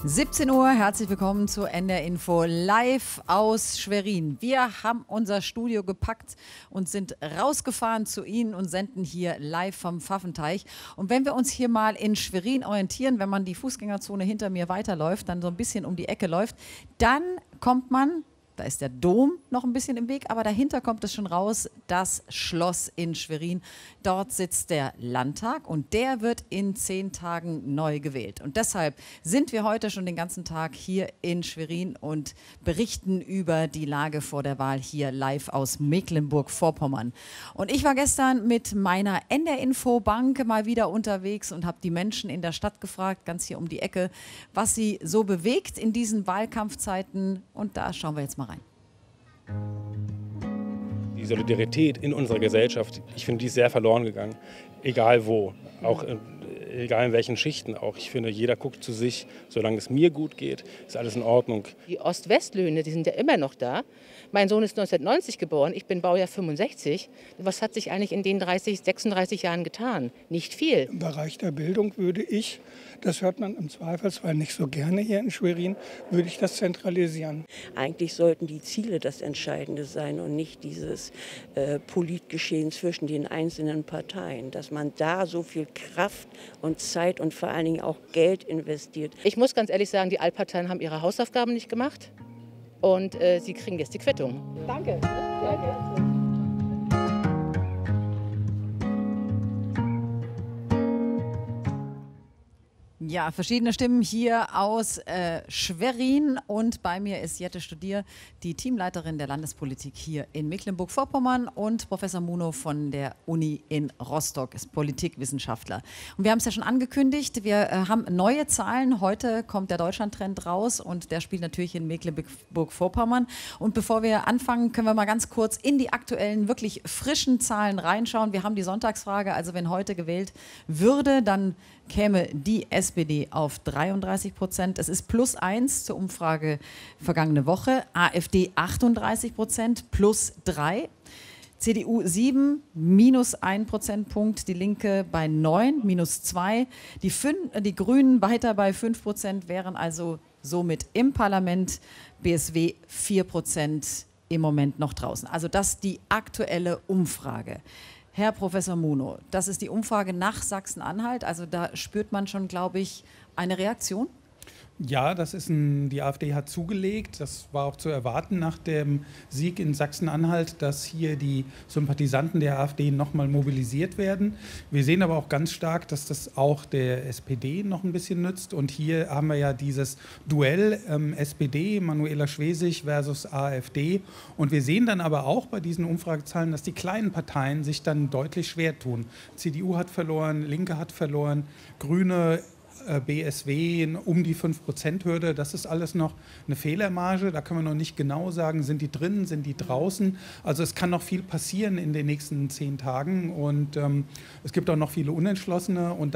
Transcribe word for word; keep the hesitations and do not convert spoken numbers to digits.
siebzehn Uhr, herzlich willkommen zu N D R Info live aus Schwerin. Wir haben unser Studio gepackt und sind rausgefahren zu Ihnen und senden hier live vom Pfaffenteich. Und wenn wir uns hier mal in Schwerin orientieren, wenn man die Fußgängerzone hinter mir weiterläuft, dann so ein bisschen um die Ecke läuft, dann kommt man... Da ist der Dom noch ein bisschen im Weg, aber dahinter kommt es schon raus, das Schloss in Schwerin. Dort sitzt der Landtag und der wird in zehn Tagen neu gewählt. Und deshalb sind wir heute schon den ganzen Tag hier in Schwerin und berichten über die Lage vor der Wahl hier live aus Mecklenburg-Vorpommern. Und ich war gestern mit meiner N D R-Info-Bank mal wieder unterwegs und habe die Menschen in der Stadt gefragt, ganz hier um die Ecke, was sie so bewegt in diesen Wahlkampfzeiten. Und da schauen wir jetzt mal rein. Die Solidarität in unserer Gesellschaft, ich finde, die ist sehr verloren gegangen, egal wo, auch in, egal in welchen Schichten auch. Ich finde, jeder guckt zu sich, solange es mir gut geht, ist alles in Ordnung. Die Ost-West-Löhne, die sind ja immer noch da. Mein Sohn ist neunzehnhundertneunzig geboren, ich bin Baujahr fünfundsechzig. Was hat sich eigentlich in den dreißig, sechsunddreißig Jahren getan? Nicht viel. Im Bereich der Bildung würde ich, das hört man im Zweifelsfall nicht so gerne hier in Schwerin, würde ich das zentralisieren. Eigentlich sollten die Ziele das Entscheidende sein und nicht dieses äh, Politgeschehen zwischen den einzelnen Parteien. Dass man da so viel Kraft und Zeit und vor allen Dingen auch Geld investiert. Ich muss ganz ehrlich sagen, die Altparteien haben ihre Hausaufgaben nicht gemacht. Und äh, sie kriegen jetzt die Quittung. Danke. Danke. Ja, verschiedene Stimmen hier aus äh, Schwerin und bei mir ist Jette Studier, die Teamleiterin der Landespolitik hier in Mecklenburg-Vorpommern und Professor Muno von der Uni in Rostock, ist Politikwissenschaftler. Und wir haben es ja schon angekündigt, wir äh, haben neue Zahlen. Heute kommt der Deutschlandtrend raus und der spielt natürlich in Mecklenburg-Vorpommern. Und bevor wir anfangen, können wir mal ganz kurz in die aktuellen, wirklich frischen Zahlen reinschauen. Wir haben die Sonntagsfrage, also wenn heute gewählt würde, dann käme die S P D auf dreiunddreißig Prozent. Es ist plus eins zur Umfrage vergangene Woche. AfD achtunddreißig Prozent, plus drei. C D U sieben, minus ein Prozentpunkt. Die Linke bei neun, minus zwei. Die, fünf, die Grünen weiter bei fünf Prozent, wären also somit im Parlament. B S W vier Prozent im Moment noch draußen. Also das die aktuelle Umfrage. Herr Professor Muno, das ist die Umfrage nach Sachsen-Anhalt. Also da spürt man schon, glaube ich, eine Reaktion. Ja, das ist ein, die AfD hat zugelegt. Das war auch zu erwarten nach dem Sieg in Sachsen-Anhalt, dass hier die Sympathisanten der AfD nochmal mobilisiert werden. Wir sehen aber auch ganz stark, dass das auch der S P D noch ein bisschen nützt. Und hier haben wir ja dieses Duell ähm, S P D, Manuela Schwesig versus AfD. Und wir sehen dann aber auch bei diesen Umfragezahlen, dass die kleinen Parteien sich dann deutlich schwer tun. C D U hat verloren, Linke hat verloren, Grüne, B S W um die fünf Prozent Hürde, das ist alles noch eine Fehlermarge, da können wir noch nicht genau sagen, sind die drin, sind die draußen. Also es kann noch viel passieren in den nächsten zehn Tagen und ähm, es gibt auch noch viele Unentschlossene. Und